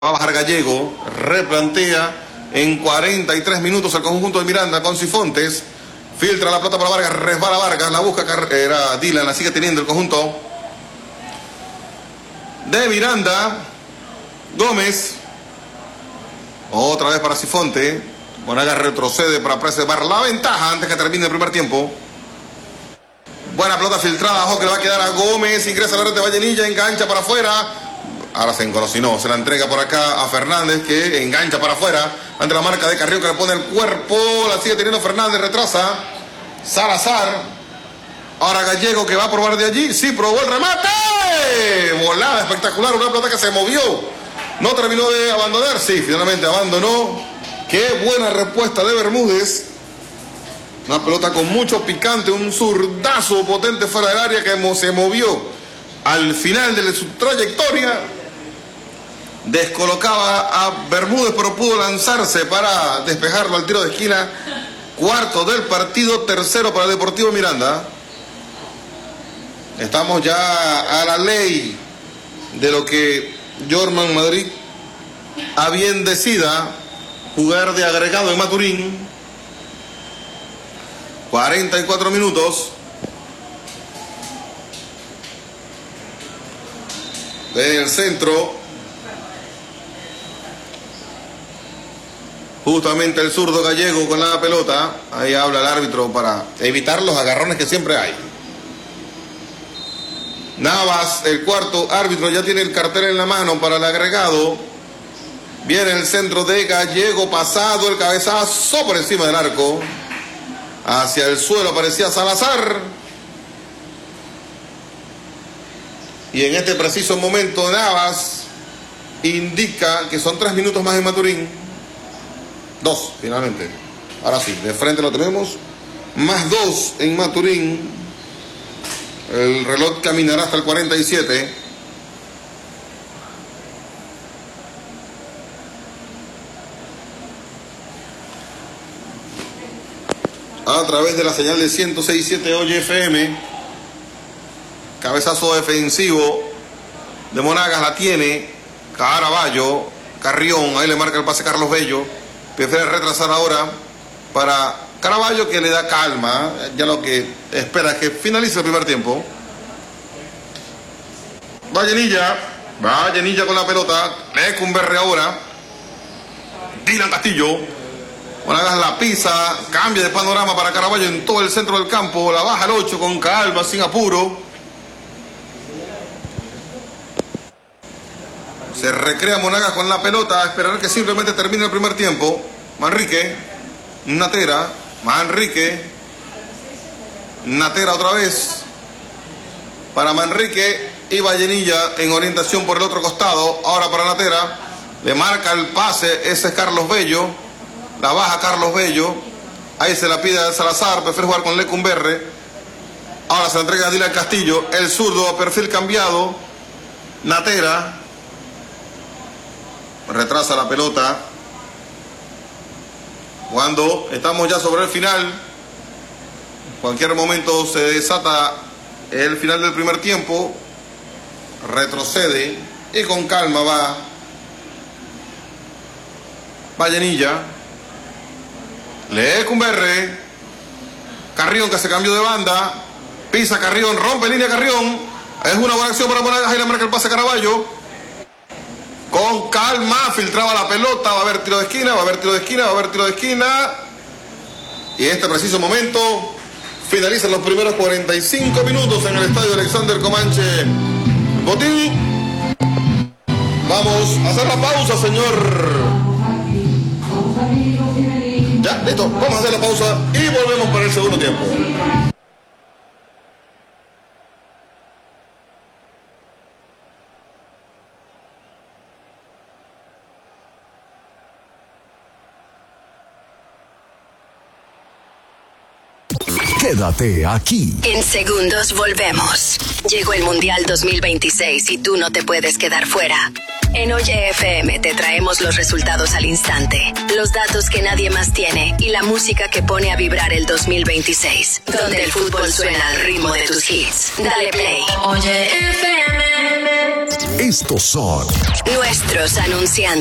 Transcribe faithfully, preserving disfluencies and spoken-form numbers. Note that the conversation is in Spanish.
Va a bajar Gallego, replantea en cuarenta y tres minutos el conjunto de Miranda con Cifontes. Filtra la pelota para Vargas, resbala Vargas, la busca, era Dylan, la sigue teniendo el conjunto de Miranda. Gómez, otra vez para Cifonte. Monagas retrocede para preservar la ventaja antes que termine el primer tiempo. Buena pelota filtrada, ojo que le va a quedar a Gómez, ingresa a la red de Vallenilla, engancha para afuera. Ahora se engolosinó, se la entrega por acá a Fernández, que engancha para afuera ante la marca de Carrión, que le pone el cuerpo, la sigue teniendo Fernández, retrasa Salazar. Ahora Gallego, que va a probar de allí, sí, probó el remate, volada espectacular, una pelota que se movió, no terminó de abandonar, sí, finalmente abandonó. Qué buena respuesta de Bermúdez, una pelota con mucho picante, un zurdazo potente fuera del área que se movió al final de su trayectoria. Descolocaba a Bermúdez, pero pudo lanzarse para despejarlo al tiro de esquina. Cuarto del partido, tercero para el Deportivo Miranda. Estamos ya a la ley de lo que Jorman Madrid a bien decida jugar de agregado en Maturín. cuarenta y cuatro minutos. En el centro, justamente el zurdo Gallego con la pelota. Ahí habla el árbitro para evitar los agarrones que siempre hay. Navas, el cuarto árbitro, ya tiene el cartel en la mano para el agregado. Viene el centro de Gallego, pasado el cabezazo por encima del arco. Hacia el suelo aparecía Salazar. Y en este preciso momento Navas indica que son tres minutos más en Maturín. Dos, finalmente. Ahora sí, de frente lo tenemos. Más dos en Maturín. El reloj caminará hasta el cuarenta y siete. A través de la señal de ciento seis punto siete Oye F M. Cabezazo defensivo de Monagas, la tiene Caraballo, Carrión, ahí le marca el pase Carlos Bello, prefiere retrasar ahora para Caraballo, que le da calma, ya lo que espera es que finalice el primer tiempo. Vallenilla, Vallenilla con la pelota, Lecumberri ahora, Dylan Castillo, Monagas la pisa, cambia de panorama para Caraballo en todo el centro del campo, la baja al ocho con calma, sin apuro. Se recrea Monagas con la pelota, a esperar que simplemente termine el primer tiempo. Manrique, Natera, Manrique, Natera otra vez. Para Manrique y Vallenilla en orientación por el otro costado. Ahora para Natera, le marca el pase, ese es Carlos Bello. La baja Carlos Bello. Ahí se la pide a Salazar, prefiere jugar con Lecumberri. Ahora se la entrega a Dylan Castillo, el zurdo, perfil cambiado. Natera. Retrasa la pelota. Cuando estamos ya sobre el final, en cualquier momento se desata el final del primer tiempo. Retrocede y con calma va Vallenilla. Lecumberri. Carrión, que se cambió de banda. Pisa Carrión, rompe línea Carrión. Es una buena acción para Monagas. Ahí le marca el pase a Caraballo. Con calma, filtraba la pelota, va a haber tiro de esquina, va a haber tiro de esquina, va a haber tiro de esquina. Y en este preciso momento finalizan los primeros cuarenta y cinco minutos en el estadio Alexander Comanche Botín. Vamos a hacer la pausa, señor. Ya, listo, vamos a hacer la pausa y volvemos para el segundo tiempo. Quédate aquí. En segundos volvemos. Llegó el Mundial dos mil veintiséis y tú no te puedes quedar fuera. En Oye F M te traemos los resultados al instante, los datos que nadie más tiene y la música que pone a vibrar el dos mil veintiséis, donde el fútbol suena al ritmo de tus hits. Dale play. Oye F M. Estos son nuestros anunciantes.